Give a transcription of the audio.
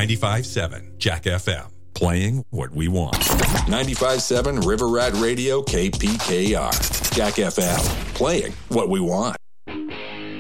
95.7 Jack FM, playing what we want. 95.7 River Rat Radio KPKR. Jack FM, playing what we want.